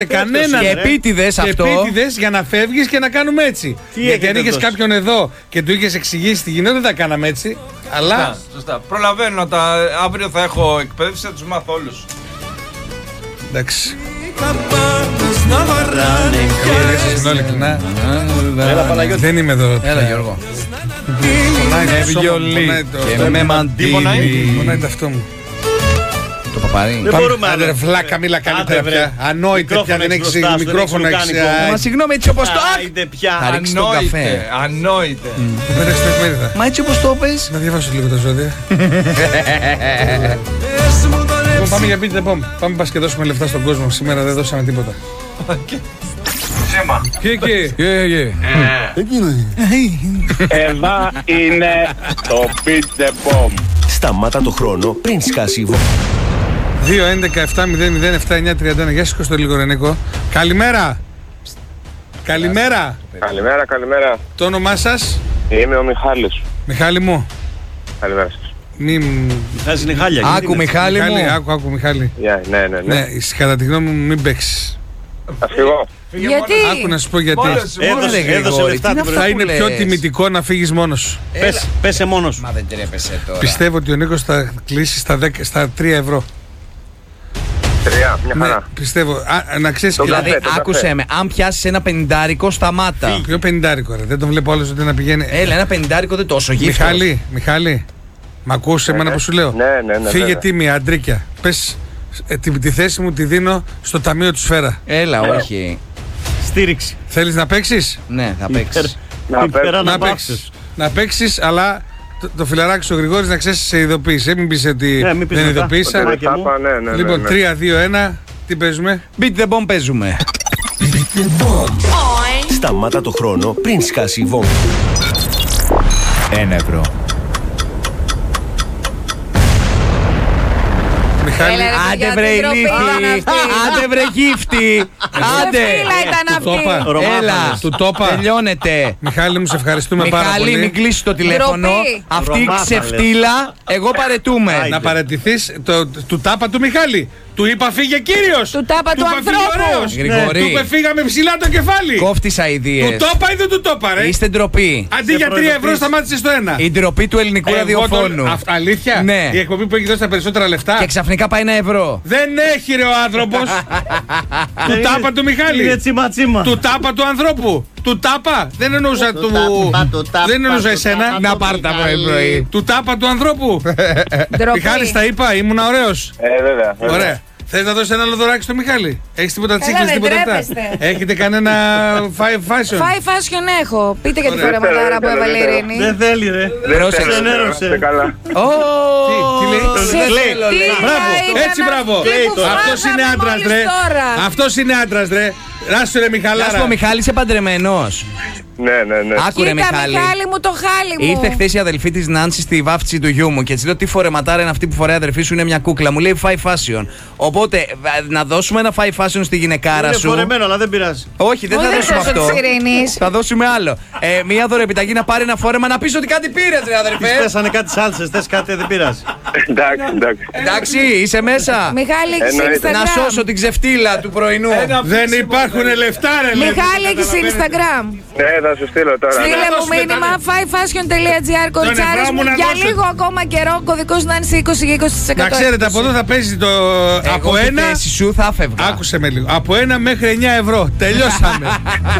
Κανένα. Και επίτηδες αυτό. Επίτηδες για να φεύγεις και να κάνουμε έτσι. Γιατί αν είχες κάποιον εδώ και του είχες εξηγήσει τι γίνεται, δεν τα κάναμε έτσι. Αλλά. Σωστά. Προλαβαίνω αύριο θα έχω εκπαίδευση, θα τους μάθω όλους. Εντάξει. Έλα, Παναγιώτη. Δεν είμαι εδώ. Έλα, Γιώργο. Με βιολί και με μαντίλι. Πονάει το αυτό μου. Το παπάρι. Δεν μπορούμε Άντε ρε άλλο. βλάκα, μίλα καλύτερα Άντε, βρε. πια. Ανόητε πια, δεν έχεις μπροστά σου, μικρόφωνο. δεν έχεις, έχεις λουκάνικο. Μα συγγνώμη, έτσι όπως το. Άιντε πια. Θα ρίξει τον καφέ. Ανόητε. Πέταξε τα εφημερίδα. Μα έτσι όπως το πες. Να διαβάσω λίγο τα ζώδια. Λοιπόν, πάμε για πείτε πόμ. Πάμε πας και δώσουμε λεφτά στον κόσμο. Σήμερα δεν δώσαμε τίποτα. Και. Εδώ είναι το Beat the Bomb. Σταμάτα το χρόνο πριν σκάσει η βόμβα. 2-11-7-0-0-7-9-31. Γεια σας Κωστολίγο Ρενίκο. Καλημέρα. Καλημέρα. Καλημέρα. Το όνομά σας? Είμαι ο Μιχάλης. Μιχάλη μου. Καλημέρα σας. Μιχάλης είναι χάλια. Άκου Μιχάλη μου. Άκου Μιχάλη. Ναι. Ναι, κατά τη γνώμη μου μην παίξεις. Θα φύγω. Γιατί? Άκου να σου πω γιατί. Έδωσε λεφτά την Θα είναι λες? πιο τιμητικό να φύγεις μόνος σου. Πέσε μόνος σου. Μα δεν τρέπεσαι τώρα. Πιστεύω ότι ο Νίκος θα κλείσει στα 3 ευρώ. 3, μια Ναι, χαρά. πιστεύω. Να ξέρεις Το και Δηλαδή, καφέ. άκουσε με, αν πιάσεις ένα πενιντάρικο, σταμάτα. Ποιο 50 ρε. Δεν τον βλέπω άλλος ότι να πηγαίνει. Έλα, ένα πενιντάρικο δεν τόσο γύφτος. Μιχάλη, μ' ακούς εμένα που σου λέω? Ναι. Φύγε βέβαια. τίμια, αντρίκια. Πες, τη θέση μου τη δίνω στο ταμείο του Σφαίρα. Έλα, όχι. Στήριξη. Θέλεις να παίξεις? Ναι, θα παίξεις. Να παίξεις. Να παίξεις, αλλά το φιλαράκι σου ο Γρηγόρης να ξέρεις σε ειδοποίησε. Μην πεις ότι μην πεις δεν μετά. ειδοποίησα. Ότι Ναι. Λοιπόν, 3-2-1, τι παίζουμε? Beat the bomb παίζουμε. Σταμάτα το χρόνο πριν σκάσει η βόμβα. 1 ευρώ. Μιχάλη, Έλα, ρε, Άντε παιδιά, βρε τι ντροπή είναι ηλίθι. αυτή. Άντε βρε γύφτη. Άντε. Φίλα ήταν το είπα. αυτή. Έλα. Του το είπα. Τελειώνεται. Μιχάλη μου, σε ευχαριστούμε πάρα Μιχάλη, πολύ. μην κλείσεις το τηλέφωνο. Ντροπή. Αυτή η Ρωμάτα, ξεφτύλα, εγώ παρετούμε. Να παραιτηθείς του τάπα του Μιχάλη. Του είπα φύγε κύριος. Του τάπα του είπα, φύγε ανθρώπου. ωραίος. Γρηγορή. Του είπε φύγαμε ψηλά το κεφάλι. Κόφτεις Του αηδίες. το είπα ή δεν του το είπα ρε? Είστε ντροπή. Αντί για 3 ευρώ σταμάτησε στο 1. Η ντροπή του ελληνικού ραδιοφώνου. Αλήθεια? Ναι. Η εκπομπή που έχει δώσει τα περισσότερα λεφτά. Και ξαφνικά πάει 1 ευρώ. Δεν έχει ρε ο άνθρωπος. Του τάπα του Είναι Μιχάλη. τσίμα. Του τάπα του ανθρώπου. Του τάπα. Δεν εννοούσα του. Δεν εννοούσα εσένα. Να πάρ' τα πρωί-πρωί. Του τάπα του ανθρώπου. Ντροπή. Μιχάλη, τα είπα, ήμουν ωραίος. Βέβαια. Ωραία. Θες να δώσεις ένα άλλο δωράκι στο Μιχάλη? Έχεις τίποτα τσίκλες, δεν τίποτα αυτά? τρέπεστε. Έχετε κανένα five fashion? Five fashion έχω. Πείτε για τη Ωραία. φορεματάρα που έβαλε η Δεν Ειρήνη. Δεν θέλει ρε. Πρόσεξε. Δεν ένωσε. Καλά. Τι λέει? Μπράβο, έτσι μπράβο. Αυτός είναι άντρας ρε. Αυτός είναι άντρας ρε. Ράσου ρε Να σου πω, Μιχαλάρα. Μιχάλη, είσαι παντρεμένος. Ναι. Άκουρε, Κοίτα Μιχάλη. Μιχάλη μου, το χάλι μου. Ήρθε χθε η αδελφή τη Νάνση στη βάφτιση του γιού μου και τη λέω: τι φορεματάρα είναι αυτή που φοράει η αδελφή σου, είναι μια κούκλα. Μου λέει five fashion. Οπότε να δώσουμε ένα five fashion στη γυναικάρα Είναι σου. φορεμένο, αλλά δεν πειράζει. Όχι, δεν Όχι, θα δεν δώσουμε θέλω αυτό. της Ειρήνης. Θα δώσουμε άλλο. Μια δωρεπιταγή να πάρει ένα φόρεμα να πει ότι κάτι πήρε, ρε Τις αδελφέ. πέσανε κάτι σάλτσες, θες κάτι, δεν πειράζει. Εντάξει. Εντάξει, είσαι μέσα. Μιχάλη, έχεις Εννοείται. Να Instagram. σώσω την ξεφτύλα του πρωινού. Δεν υπάρχουν λεφτά ρε. λέει. Μιχάλη, έχεις Instagram. Ναι, θα σου στείλω τώρα. Στείλε μου δώσουμε μήνυμα τα 5fashion.gr, κοριτσάρες ευρώ μου. μου να Για δώσω. λίγο ακόμα καιρό, κωδικός να είναι σε 20 και 20%. Να ξέρετε, από εδώ θα παίζει το. Από Εγώ στη ένα. θέση σου θα έφευγα. Άκουσε με λίγο. Από 1 μέχρι 9 ευρώ. Τελειώσαμε.